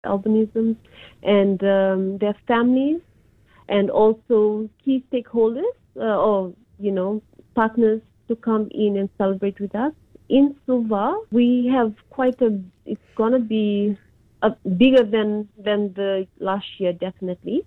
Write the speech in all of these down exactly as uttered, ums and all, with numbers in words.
albinisms and um, their families, and also key stakeholders uh, or, you know, partners to come in and celebrate with us. In Suva, we have quite a, it's going to be a, bigger than, than the last year, definitely.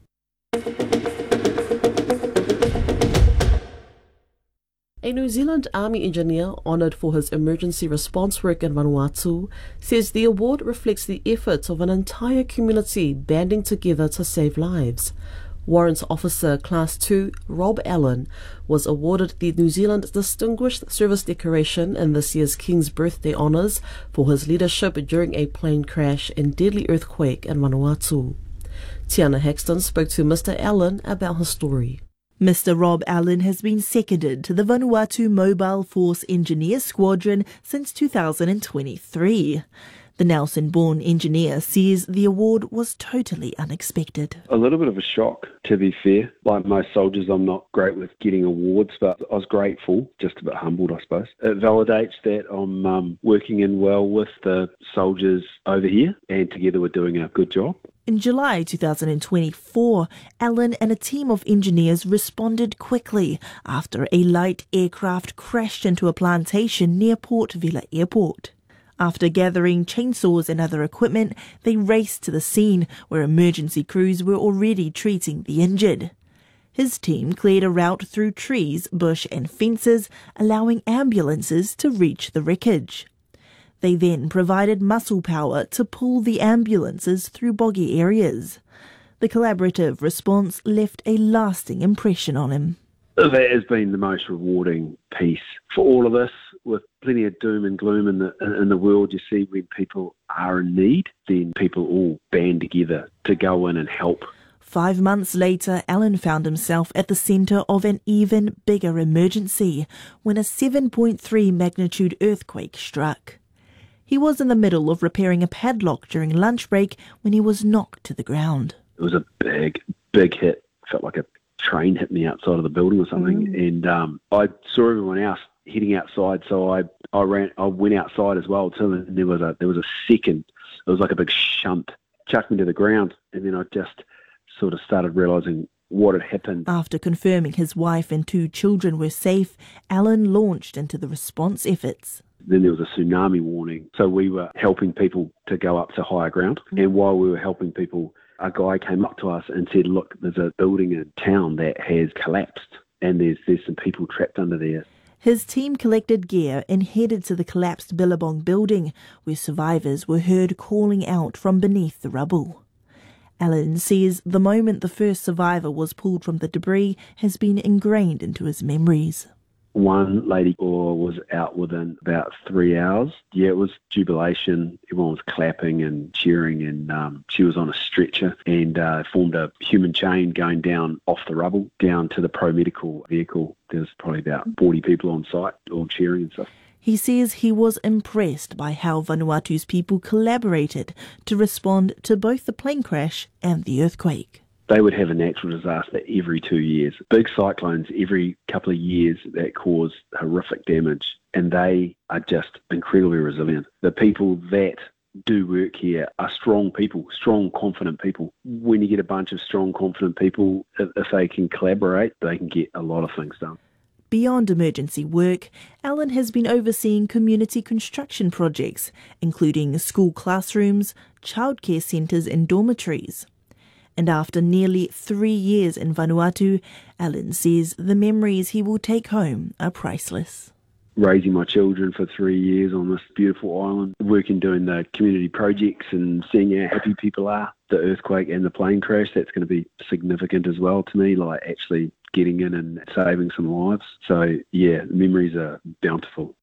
A New Zealand Army engineer honoured for his emergency response work in Vanuatu says the award reflects the efforts of an entire community banding together to save lives. Warrant Officer Class two Rob Allen was awarded the New Zealand Distinguished Service Decoration in this year's King's Birthday Honours for his leadership during a plane crash and deadly earthquake in Vanuatu. Tiana Hexton spoke to Mister Allen about his story. Mister Rob Allen has been seconded to the Vanuatu Mobile Force Engineer Squadron since two thousand twenty-three. The Nelson-born engineer says the award was totally unexpected. A little bit of a shock, to be fair. Like most soldiers, I'm not great with getting awards, but I was grateful, just a bit humbled, I suppose. It validates that I'm um, working in well with the soldiers over here, and together we're doing a good job. In July two thousand twenty-four, Allen and a team of engineers responded quickly after a light aircraft crashed into a plantation near Port Vila Airport. After gathering chainsaws and other equipment, they raced to the scene where emergency crews were already treating the injured. His team cleared a route through trees, bush and fences, allowing ambulances to reach the wreckage. They then provided muscle power to pull the ambulances through boggy areas. The collaborative response left a lasting impression on him. That has been the most rewarding piece for all of us. With plenty of doom and gloom in the in the world, you see when people are in need, then people all band together to go in and help. Five months later, Allen found himself at the centre of an even bigger emergency when a seven point three magnitude earthquake struck. He was in the middle of repairing a padlock during lunch break when he was knocked to the ground. It was a big, big hit. Felt like a train hit me outside of the building or something. Mm. And um, I saw everyone else heading outside, so I, I ran. I went outside as well too. And there was a there was a second. It was like a big shunt, chucked me to the ground, and then I just sort of started realising what had happened. After confirming his wife and two children were safe, Allen launched into the response efforts. Then there was a tsunami warning, so we were helping people to go up to higher ground. And while we were helping people, a guy came up to us and said, "Look, there's a building in town that has collapsed, and there's there's some people trapped under there." His team collected gear and headed to the collapsed Billabong building, where survivors were heard calling out from beneath the rubble. Allen says the moment the first survivor was pulled from the debris has been ingrained into his memories. One lady was out within about three hours. Yeah, it was jubilation. Everyone was clapping and cheering, and um, she was on a stretcher and uh, formed a human chain going down off the rubble, down to the pro-medical vehicle. There was probably about forty people on site, all cheering and stuff. He says he was impressed by how Vanuatu's people collaborated to respond to both the plane crash and the earthquake. They would have a natural disaster every two years. Big cyclones every couple of years that cause horrific damage, and they are just incredibly resilient. The people that do work here are strong people, strong, confident people. When you get a bunch of strong, confident people, if, if they can collaborate, they can get a lot of things done. Beyond emergency work, Allen has been overseeing community construction projects, including school classrooms, childcare centres and dormitories. And after nearly three years in Vanuatu, Allen says the memories he will take home are priceless. Raising my children for three years on this beautiful island, working doing the community projects and seeing how happy people are. The earthquake and the plane crash, that's going to be significant as well to me, like actually getting in and saving some lives. So yeah, memories are bountiful.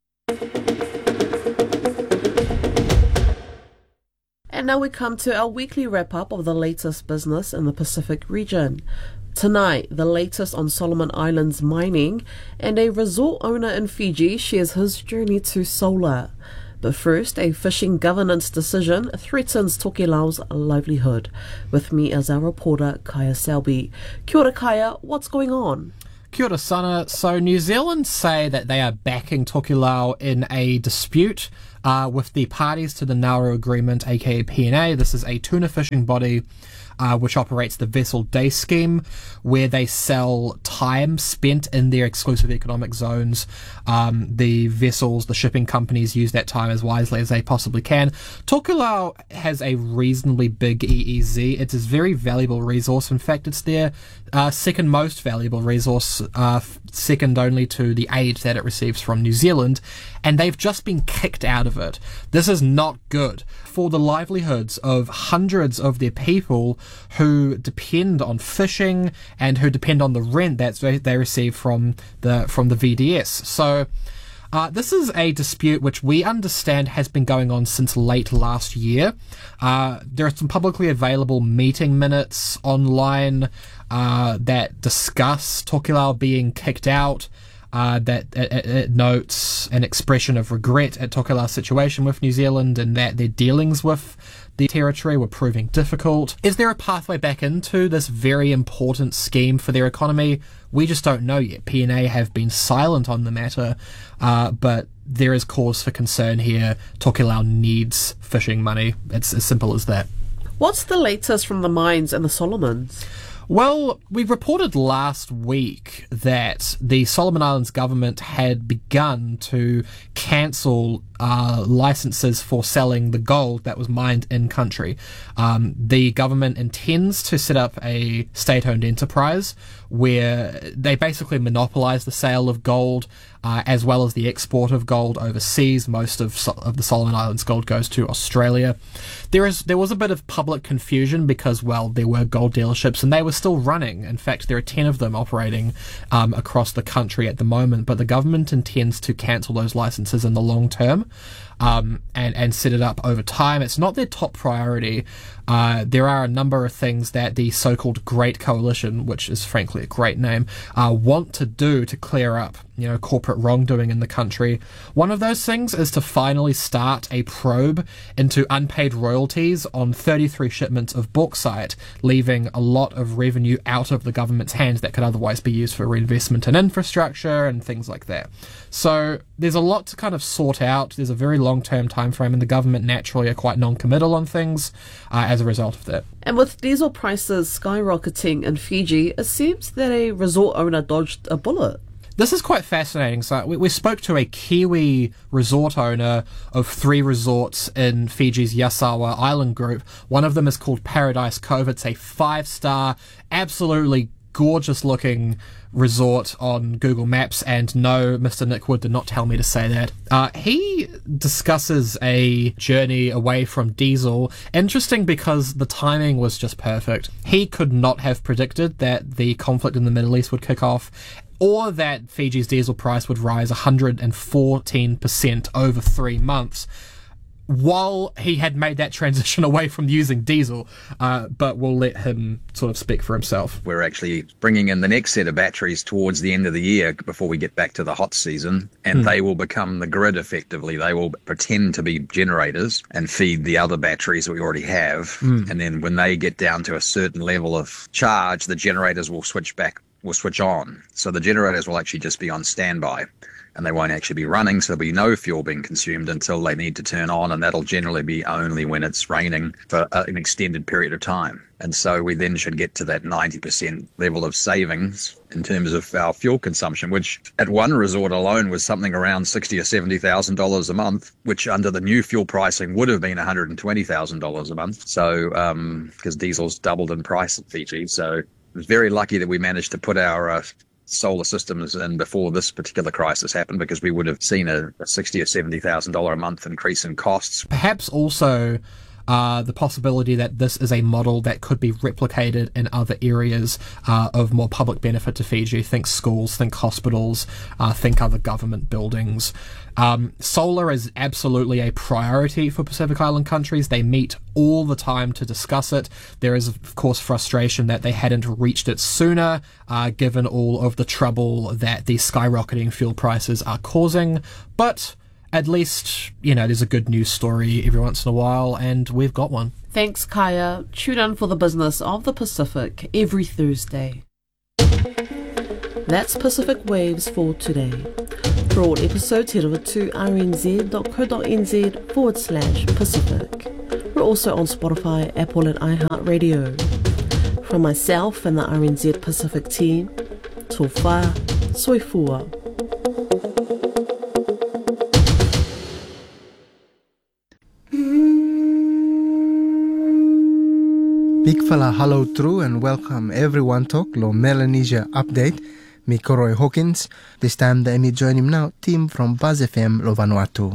And now we come to our weekly wrap-up of the latest business in the Pacific region. Tonight, the latest on Solomon Islands mining, and a resort owner in Fiji shares his journey to solar. But first, a fishing governance decision threatens Tokelau's livelihood. With me as our reporter, Kaya Selby. Kia ora, Kaya, what's going on? Kia ora, Sana. So New Zealand say that they are backing Tokelau in a dispute uh, with the parties to the Nauru Agreement, aka P N A. This is a tuna fishing body uh, which operates the Vessel Day Scheme, where they sell time spent in their exclusive economic zones. Um, the vessels, the shipping companies use that time as wisely as they possibly can. Tokelau has a reasonably big E E Z. It's a very valuable resource. In fact, it's their uh, second most valuable resource, uh, second only to the aid that it receives from New Zealand, and they've just been kicked out of it. This is not good for the livelihoods of hundreds of their people who depend on fishing and who depend on the rent that they receive from the from the V D S. So uh, this is a dispute which we understand has been going on since late last year. Uh, there are some publicly available meeting minutes online uh, that discuss Tokelau being kicked out. Uh, that it, it notes an expression of regret at Tokelau's situation with New Zealand and that their dealings with the territory were proving difficult. Is there a pathway back into this very important scheme for their economy? We just don't know yet. P N A have been silent on the matter, uh, but there is cause for concern here. Tokelau needs fishing money. It's as simple as that. What's the latest from the mines and the Solomons? Well, we reported last week that the Solomon Islands government had begun to cancel uh, licenses for selling the gold that was mined in country. Um, the government intends to set up a state-owned enterprise where they basically monopolise the sale of gold uh, as well as the export of gold overseas. Most of, so- of the Solomon Islands gold goes to Australia. There is there was a bit of public confusion because, well, there were gold dealerships and they were still running. In fact, there are ten of them operating um, across the country at the moment, but the government intends to cancel those licenses in the long term. Um, and, and set it up over time. It's not their top priority. Uh, there are a number of things that the so-called Great Coalition, which is frankly a great name, uh, want to do to clear up, you know, corporate wrongdoing in the country. One of those things is to finally start a probe into unpaid royalties on thirty-three shipments of bauxite, leaving a lot of revenue out of the government's hands that could otherwise be used for reinvestment in infrastructure and things like that. So there's a lot to kind of sort out. There's a very long-term time frame, and the government naturally are quite non-committal on things uh, as a result of that. And with diesel prices skyrocketing in Fiji, it seems that a resort owner dodged a bullet. This is quite fascinating. So we, we spoke to a Kiwi resort owner of three resorts in Fiji's Yasawa Island group. One of them is called Paradise Cove. It's a five-star, absolutely gorgeous-looking resort on Google Maps, and no, Mister Nick Wood did not tell me to say that. Uh, he discusses a journey away from diesel. Interesting because the timing was just perfect. He could not have predicted that the conflict in the Middle East would kick off, or that Fiji's diesel price would rise one hundred fourteen percent over three months. While he had made that transition away from using diesel, uh, but we'll let him sort of speak for himself. We're actually bringing in the next set of batteries towards the end of the year before we get back to the hot season, and mm. they will become the grid effectively. They will pretend to be generators and feed the other batteries that we already have, mm. and then when they get down to a certain level of charge, the generators will switch back, will switch on. So the generators will actually just be on standby, and they won't actually be running, so there'll be no fuel being consumed until they need to turn on, and that'll generally be only when it's raining for an extended period of time. And so we then should get to that ninety percent level of savings in terms of our fuel consumption, which at one resort alone was something around sixty thousand dollars or seventy thousand dollars a month, which under the new fuel pricing would have been one hundred twenty thousand dollars a month. So, um, because diesel's doubled in price at Fiji. So it was very lucky that we managed to put our uh, solar systems in before this particular crisis happened, because we would have seen a, a sixty thousand dollars or seventy thousand dollars a month increase in costs. Perhaps also uh, the possibility that this is a model that could be replicated in other areas uh, of more public benefit to Fiji. Think schools, think hospitals, uh, think other government buildings. Um, solar is absolutely a priority for Pacific Island countries. They meet all the time to discuss it. There is, of course, frustration that they hadn't reached it sooner, uh, given all of the trouble that the skyrocketing fuel prices are causing. But at least, you know, there's a good news story every once in a while, and we've got one. Thanks, Kaya. Tune in for the business of the Pacific every Thursday. That's Pacific Waves for today. For all episodes, head over to rnz.co.nz forward slash Pacific. We're also on Spotify, Apple and iHeartRadio. From myself and the R N Z Pacific team, Tofa Soifua. Big fella hello true and welcome everyone to Lo Melanesia Update. Me Koroi Hawkins. This time the me join him now team from Buzz F M Lo Vanuatu.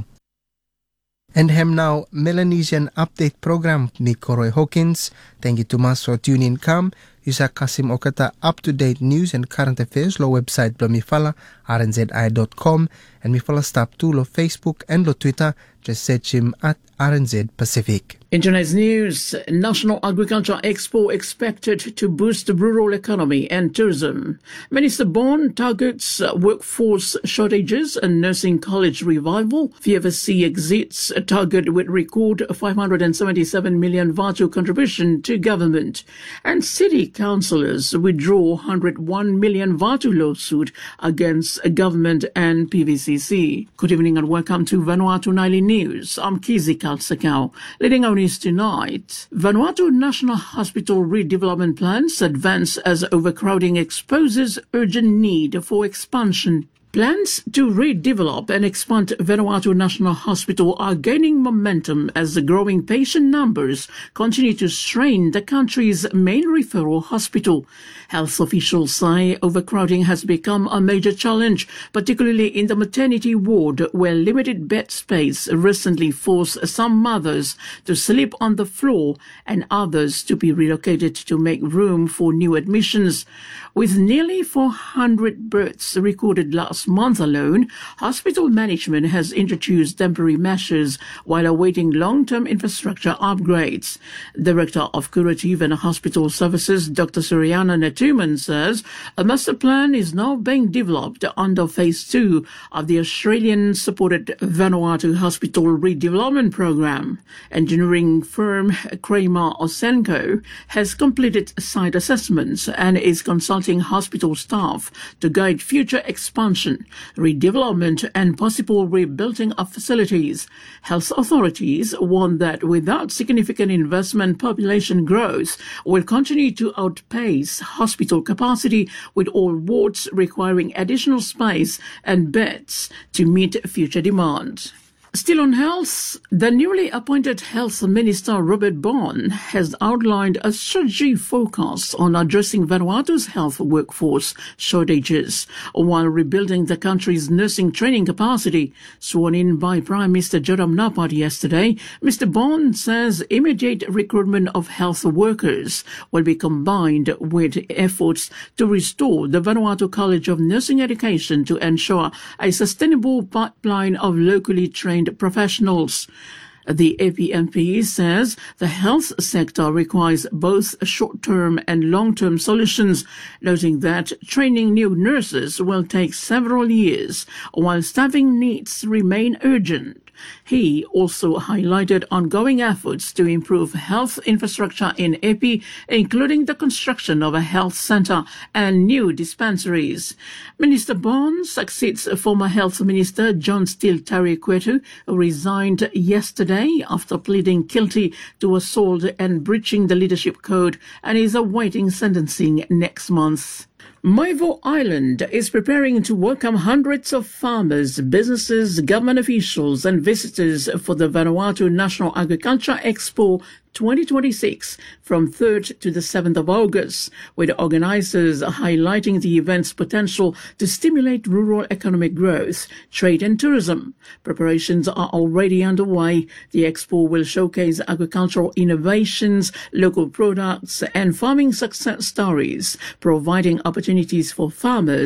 And him now Melanesian Update program me Koroi Hawkins. Thank you to mas for tuning come. Yusa kasim okata up-to-date news and current affairs lo website lo mifala r n z i dot com and mifala stop to lo Facebook and lo Twitter. Just search him at R N Z Pacific. In tonight's news, National Agriculture Expo expected to boost the rural economy and tourism. Minister Bond targets workforce shortages and nursing college revival. V F S C exits a target with record five hundred seventy-seven million Vatu contribution to government. And city councillors withdraw one hundred one million Vatu lawsuit against government and P V C C. Good evening and welcome to Vanuatu Nightly News. I'm Kizi Kalsakau. Leading our news tonight, Vanuatu National Hospital redevelopment plans advance as overcrowding exposes urgent need for expansion. Plans to redevelop and expand Vanuatu National Hospital are gaining momentum as the growing patient numbers continue to strain the country's main referral hospital. Health officials say overcrowding has become a major challenge, particularly in the maternity ward, where limited bed space recently forced some mothers to sleep on the floor and others to be relocated to make room for new admissions. With nearly four hundred births recorded last month alone, hospital management has introduced temporary measures while awaiting long-term infrastructure upgrades. Director of Curative and Hospital Services, Doctor Suryana Netuman, says a master plan is now being developed under phase two of the Australian-supported Vanuatu Hospital Redevelopment Program. Engineering firm Kramer Osenko has completed site assessments and is consulting hospital staff to guide future expansion, redevelopment and possible rebuilding of facilities. Health authorities warn that without significant investment, population growth will continue to outpace hospital capacity, with all wards requiring additional space and beds to meet future demand. Still on health, the newly appointed Health Minister Robert Bond has outlined a strategy focused on addressing Vanuatu's health workforce shortages while rebuilding the country's nursing training capacity. Sworn in by Prime Minister Joram Napat yesterday, Mister Bond says immediate recruitment of health workers will be combined with efforts to restore the Vanuatu College of Nursing Education to ensure a sustainable pipeline of locally trained professionals. The A P M P says the health sector requires both short-term and long-term solutions, noting that training new nurses will take several years, while staffing needs remain urgent. He also highlighted ongoing efforts to improve health infrastructure in A P, including the construction of a health centre and new dispensaries. Minister Bond succeeds former Health Minister John Steele Tarikwetu, who resigned yesterday after pleading guilty to assault and breaching the leadership code, and is awaiting sentencing next month. Maivo Island is preparing to welcome hundreds of farmers, businesses, government officials and visitors for the Vanuatu National Agriculture Expo twenty twenty-six from third to the seventh of August, with organisers highlighting the event's potential to stimulate rural economic growth, trade and tourism. Preparations are already underway. The expo will showcase agricultural innovations, local products and farming success stories, providing opportunities for farmers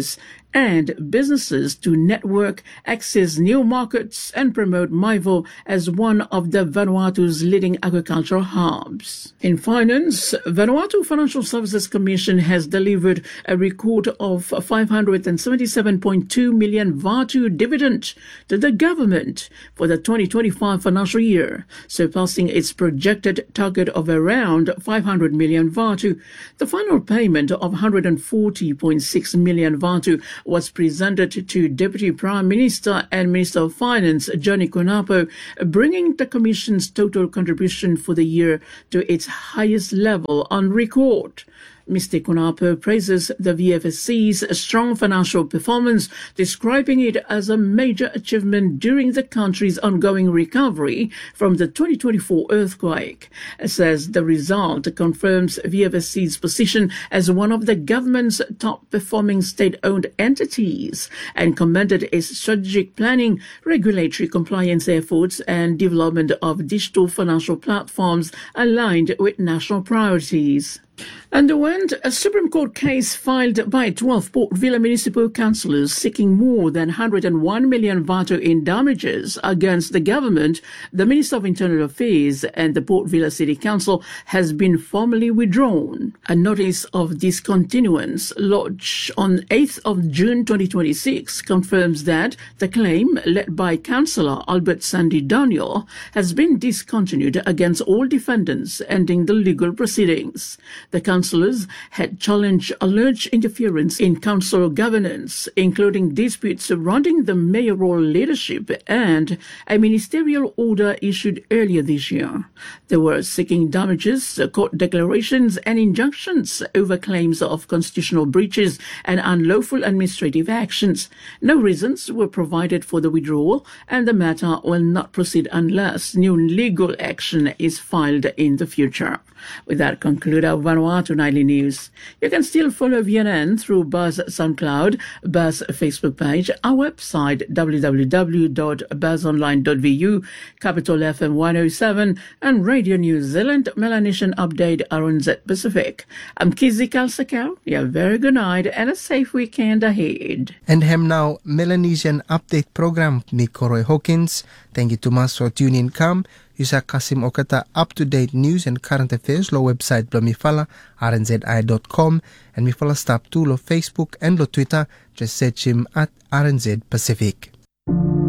and businesses to network, access new markets, and promote Maivo as one of the Vanuatu's leading agricultural hubs. In finance, Vanuatu Financial Services Commission has delivered a record of five hundred seventy-seven point two million Vatu dividend to the government for the twenty twenty-five financial year, surpassing its projected target of around five hundred million Vatu. The final payment of one hundred forty point six million Vatu was presented to Deputy Prime Minister and Minister of Finance Johnny Kunapo, bringing the Commission's total contribution for the year to its highest level on record. Mister Kunapo praises the V F S C's strong financial performance, describing it as a major achievement during the country's ongoing recovery from the twenty twenty-four earthquake. It says the result confirms V F S C's position as one of the government's top-performing state-owned entities and commended its strategic planning, regulatory compliance efforts, and development of digital financial platforms aligned with national priorities. Underwent a Supreme Court case filed by twelve Port Vila municipal councillors seeking more than one hundred one million Vatu in damages against the government. The Minister of Internal Affairs and the Port Vila City Council has been formally withdrawn. A notice of discontinuance lodged on eighth of June twenty twenty-six confirms that the claim, led by Councillor Albert Sandy Daniel, has been discontinued against all defendants, ending the legal proceedings. The councillors had challenged alleged interference in council governance, including disputes surrounding the mayoral leadership and a ministerial order issued earlier this year. They were seeking damages, court declarations, and injunctions over claims of constitutional breaches and unlawful administrative actions. No reasons were provided for the withdrawal, and the matter will not proceed unless new legal action is filed in the future. With that, conclude our Vanuatu Nightly News. You can still follow V N N through Buzz SoundCloud, Buzz Facebook page, our website w w w dot buzz online dot v u, Capital F M one oh seven, and Radio New Zealand Melanesian Update R N Z Pacific. I'm Kizzy Kalsakau. You have a very good night and a safe weekend ahead. And hem now Melanesian Update program ni Koroi Hawkins. Thank you to mas for tuning in. Come. Yusa Kasim Okata up-to-date news and current affairs lo website blo mifala r n z i dot com and mifala stop to lo Facebook and lo Twitter. Just search him at R N Z Pacific.